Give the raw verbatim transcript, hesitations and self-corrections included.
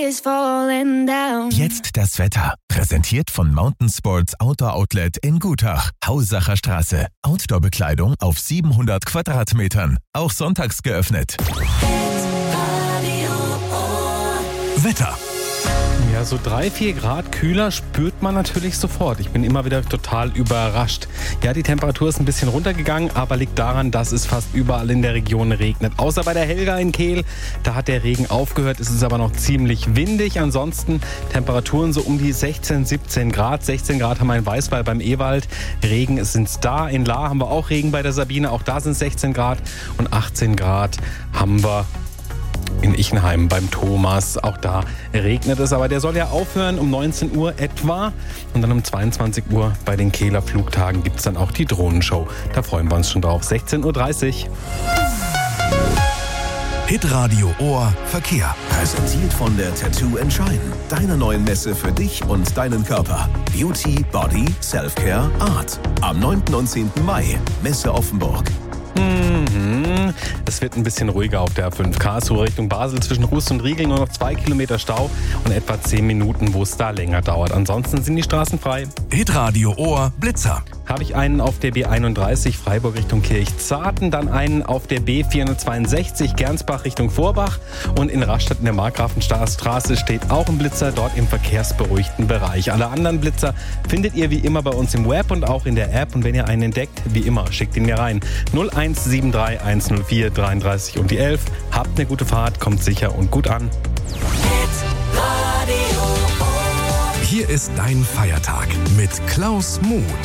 is falling down. Jetzt das Wetter. Präsentiert von Mountain Sports Outdoor Outlet in Gutach. Hausacher Straße. Outdoor-Bekleidung auf siebenhundert Quadratmetern. Auch sonntags geöffnet. Wetter. Ja, so drei, vier Grad kühler spürt man natürlich sofort. Ich bin immer wieder total überrascht. Ja, die Temperatur ist ein bisschen runtergegangen, aber liegt daran, dass es fast überall in der Region regnet. Außer bei der Helga in Kehl, da hat der Regen aufgehört. Es ist aber noch ziemlich windig. Ansonsten Temperaturen so um die sechzehn, siebzehn Grad. sechzehn Grad haben wir in Weißwall beim Ewald. Regen sind es da. In Lahr haben wir auch Regen bei der Sabine. Auch da sind es sechzehn Grad. Und achtzehn Grad haben wir in Ichenheim beim Thomas. Auch da regnet es, aber der soll ja aufhören um neunzehn Uhr etwa. Und dann um zweiundzwanzig Uhr bei den Kehler Flugtagen gibt es dann auch die Drohnenshow. Da freuen wir uns schon drauf. sechzehn Uhr dreißig. Hitradio Ohr Verkehr. Präsentiert von der Tattoo Entscheiden. Deiner neuen Messe für dich und deinen Körper. Beauty, Body, Selfcare, Art. Am neunten und zehnten Mai. Messe Offenburg. Mhm. Es wird ein bisschen ruhiger auf der A fünf Karlsruhe Richtung Basel zwischen Rust und Riegel, nur noch zwei Kilometer Stau und etwa zehn Minuten, wo es da länger dauert. Ansonsten sind die Straßen frei. Hitradio Ohr Blitzer. Habe ich einen auf der B einunddreißig Freiburg Richtung Kirchzarten, dann einen auf der B vierhundertzweiundsechzig Gernsbach Richtung Vorbach und in Rastatt in der Markgrafenstraße steht auch ein Blitzer, dort im verkehrsberuhigten Bereich. Alle anderen Blitzer findet ihr wie immer bei uns im Web und auch in der App und wenn ihr einen entdeckt, wie immer, schickt ihn mir rein. null eins sieben drei eins null vier dreiunddreißig und die elf. Habt eine gute Fahrt, kommt sicher und gut an. Hier ist dein Feiertag mit Klaus Muth.